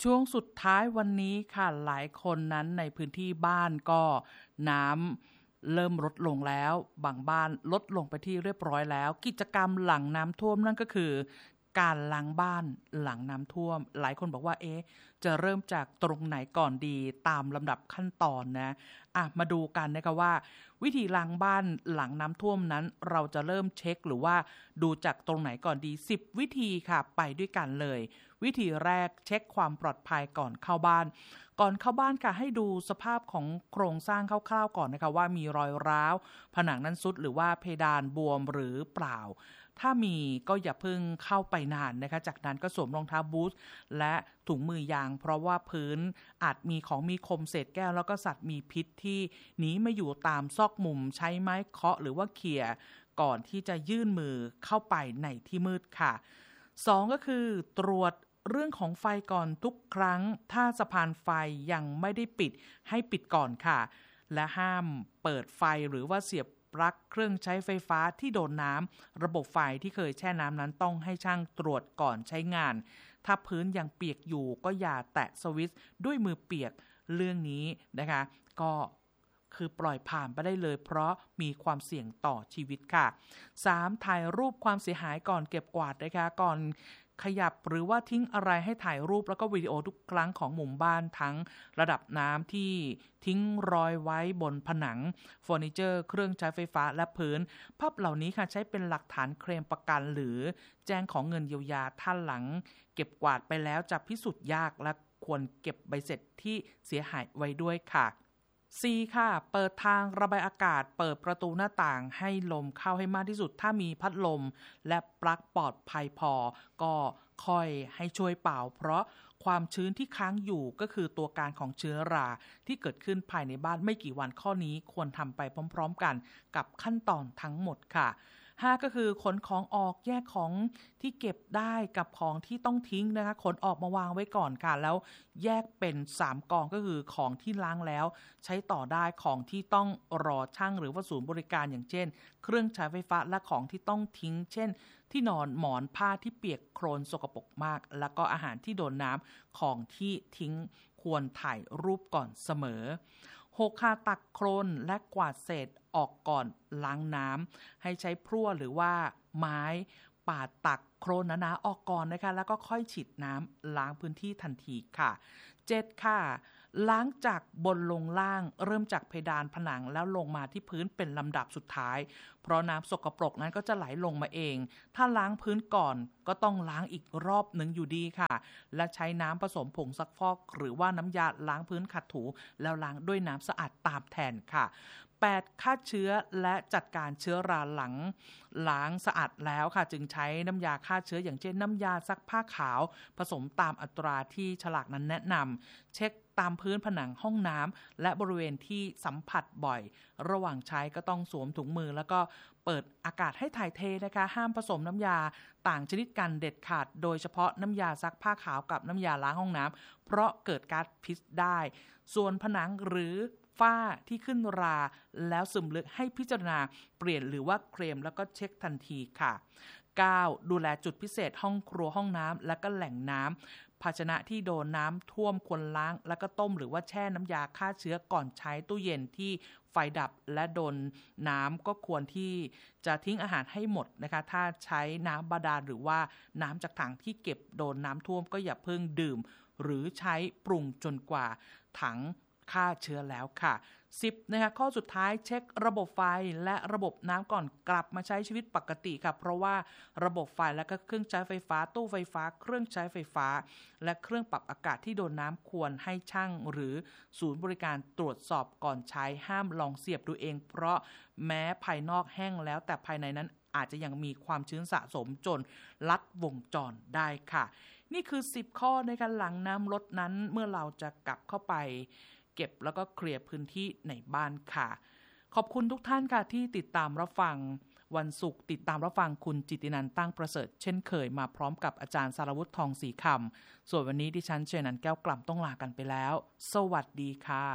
ช่วงสุดท้ายวันนี้ค่ะหลายคนนั้นในพื้นที่บ้านก็น้ำเริ่มลดลงแล้วบางบ้านลดลงไปที่เรียบร้อยแล้วกิจกรรมหลังน้ำท่วมนั่นก็คือการล้างบ้านหลังน้ำท่วมหลายคนบอกว่าจะเริ่มจากตรงไหนก่อนดีตามลำดับขั้นตอนนะมาดูกันนะคะว่าวิธีล้างบ้านหลังน้ำท่วมนั้นเราจะเริ่มเช็คหรือว่าดูจากตรงไหนก่อนดี10วิธีค่ะไปด้วยกันเลยวิธีแรกเช็คความปลอดภัยก่อนเข้าบ้านค่ะให้ดูสภาพของโครงสร้างคร่าวๆก่อนนะคะว่ามีรอยร้าวผนังนั้นทรุดหรือว่าเพดานบวมหรือเปล่าถ้ามีก็อย่าเพิ่งเข้าไปนานนะคะจากนั้นก็สวมรองเท้าบูทและถุงมือยางเพราะว่าพื้นอาจมีของมีคมเศษแก้วแล้วก็สัตว์มีพิษที่หนีมาอยู่ตามซอกมุมใช้ไม้เคาะหรือว่าเขี่ยก่อนที่จะยื่นมือเข้าไปในที่มืดค่ะ2ก็คือตรวจเรื่องของไฟก่อนทุกครั้งถ้าสะพานไฟยังไม่ได้ปิดให้ปิดก่อนค่ะและห้ามเปิดไฟหรือว่าเสียบปลั๊กเครื่องใช้ไฟฟ้าที่โดนน้ำระบบไฟที่เคยแช่น้ำนั้นต้องให้ช่างตรวจก่อนใช้งานถ้าพื้นยังเปียกอยู่ก็อย่าแตะสวิตช์ด้วยมือเปียกเรื่องนี้นะคะก็คือปล่อยผ่านไปได้เลยเพราะมีความเสี่ยงต่อชีวิตค่ะ3ถ่ายรูปความเสียหายก่อนเก็บกวาดนะคะก่อนขยับหรือว่าทิ้งอะไรให้ถ่ายรูปแล้วก็วิดีโอทุกครั้งของหมู่บ้านทั้งระดับน้ำที่ทิ้งรอยไว้บนผนังเฟอร์นิเจอร์เครื่องใช้ไฟฟ้าและพื้นภาพเหล่านี้ค่ะใช้เป็นหลักฐานเคลมประกันหรือแจ้งของเงินเยียวยาท่านหลังเก็บกวาดไปแล้วจะพิสูจน์ยากและควรเก็บใบเสร็จที่เสียหายไว้ด้วยค่ะ4ค่ะเปิดทางระบายอากาศเปิดประตูหน้าต่างให้ลมเข้าให้มากที่สุดถ้ามีพัดลมและปลั๊กปลอดภัยพอก็ค่อยให้ช่วยเป่าเพราะความชื้นที่ค้างอยู่ก็คือตัวการของเชื้อราที่เกิดขึ้นภายในบ้านไม่กี่วันข้อนี้ควรทำไปพร้อมๆกันกับขั้นตอนทั้งหมดค่ะ5ก็คือขนของออกแยกของที่เก็บได้กับของที่ต้องทิ้งนะคะขนออกมาวางไว้ก่อนค่ะแล้วแยกเป็น3กองก็คือของที่ล้างแล้วใช้ต่อได้ของที่ต้องรอช่างหรือว่าศูนย์บริการอย่างเช่นเครื่องใช้ไฟฟ้าและของที่ต้องทิ้งเช่นที่นอนหมอนผ้าที่เปียกโคลนสกปรกมากแล้วก็อาหารที่โดนน้ำของที่ทิ้งควรถ่ายรูปก่อนเสมอ6ค่ะตักโคลนและกวาดเศษออกก่อนล้างน้ำให้ใช้พลั่วหรือว่าไม้ปาดตักโคลนหนาๆออกก่อนนะคะแล้วก็ค่อยฉีดน้ำล้างพื้นที่ทันทีค่ะ7ค่ะล้างจากบนลงล่างเริ่มจากเพดานผนังแล้วลงมาที่พื้นเป็นลำดับสุดท้ายเพราะน้ำสกปรกนั้นก็จะไหลลงมาเองถ้าล้างพื้นก่อนก็ต้องล้างอีกรอบหนึ่งอยู่ดีค่ะและใช้น้ำผสมผงซักฟอกหรือว่าน้ำยาล้างพื้นขัดถูแล้วล้างด้วยน้ำสะอาดตามแทนค่ะ8ฆ่าเชื้อและจัดการเชื้อราหลังล้างสะอาดแล้วค่ะจึงใช้น้ำยาฆ่าเชื้ออย่างเช่นน้ำยาซักผ้าขาวผสมตามอัตราที่ฉลากนั้นแนะนำเช็คตามพื้นผนังห้องน้ำและบริเวณที่สัมผัสบ่อยระหว่างใช้ก็ต้องสวมถุงมือแล้วก็เปิดอากาศให้ถ่ายเทนะคะห้ามผสมน้ำยาต่างชนิดกันเด็ดขาดโดยเฉพาะน้ำยาซักผ้าขาวกับน้ำยาล้างห้องน้ำเพราะเกิดก๊าซพิษได้ส่วนผนังหรือฝ้าที่ขึ้นราแล้วซึมลึกให้พิจารณาเปลี่ยนหรือว่าเคลมแล้วก็เช็คทันทีค่ะ9ดูแลจุดพิเศษห้องครัวห้องน้ำและก็แหล่งน้ำภาชนะที่โดนน้ำท่วมควรล้างแล้วก็ต้มหรือว่าแช่น้ำยาฆ่าเชื้อก่อนใช้ตู้เย็นที่ไฟดับและโดนน้ำก็ควรที่จะทิ้งอาหารให้หมดนะคะถ้าใช้น้ำบาดาลหรือว่าน้ำจากถังที่เก็บโดนน้ำท่วมก็อย่าเพิ่งดื่มหรือใช้ปรุงจนกว่าถังฆ่าเชื้อแล้วค่ะ10นะคะข้อสุดท้ายเช็คระบบไฟและระบบน้ำก่อนกลับมาใช้ชีวิตปกติค่ะเพราะว่าระบบไฟและก็เครื่องใช้ไฟฟ้าตู้ไฟฟ้าเครื่องใช้ไฟฟ้าและเครื่องปรับอากาศที่โดนน้ำควรให้ช่างหรือศูนย์บริการตรวจสอบก่อนใช้ห้ามลองเสียบดูเองเพราะแม้ภายนอกแห้งแล้วแต่ภายในนั้นอาจจะยังมีความชื้นสะสมจนลัดวงจรได้ค่ะนี่คือ10ข้อในการหลังน้ำลดนั้นเมื่อเราจะกลับเข้าไปเก็บแล้วก็เคลียร์พื้นที่ในบ้านค่ะขอบคุณทุกท่านค่ะที่ติดตามรับฟังวันศุกร์ติดตามรับฟังคุณจิตตินันท์ตั้งประเสริฐเช่นเคยมาพร้อมกับอาจารย์สารวุฒิทองศรีคำส่วนวันนี้ดิฉันเชนันท์แก้วกล่ำต้องลากันไปแล้วสวัสดีค่ะ